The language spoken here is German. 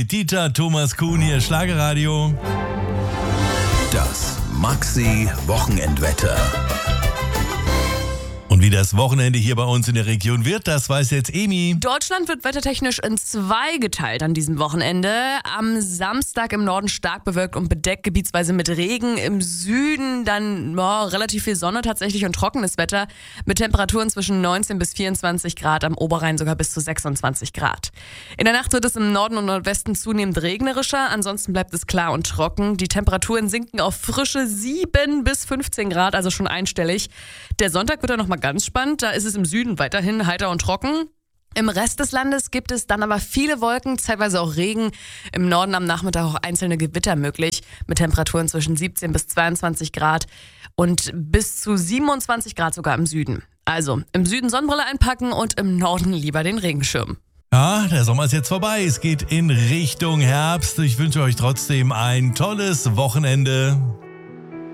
Dieter Thomas Kuhn hier, Schlagerradio. Das Maxi-Wochenendwetter. Und wie das Wochenende hier bei uns in der Region wird, das weiß jetzt Emi. Deutschland wird wettertechnisch in zwei geteilt an diesem Wochenende. Am Samstag im Norden stark bewölkt und bedeckt, gebietsweise mit Regen. Im Süden dann relativ viel Sonne tatsächlich und trockenes Wetter mit Temperaturen zwischen 19 bis 24 Grad, am Oberrhein sogar bis zu 26 Grad. In der Nacht wird es im Norden und Nordwesten zunehmend regnerischer, ansonsten bleibt es klar und trocken. Die Temperaturen sinken auf frische 7 bis 15 Grad, also schon einstellig. Der Sonntag wird dann nochmal ganz spannend, da ist es im Süden weiterhin heiter und trocken. Im Rest des Landes gibt es dann aber viele Wolken, zeitweise auch Regen. Im Norden am Nachmittag auch einzelne Gewitter möglich, mit Temperaturen zwischen 17 bis 22 Grad und bis zu 27 Grad sogar im Süden. Also im Süden Sonnenbrille einpacken und im Norden lieber den Regenschirm. Ja, der Sommer ist jetzt vorbei, es geht in Richtung Herbst. Ich wünsche euch trotzdem ein tolles Wochenende.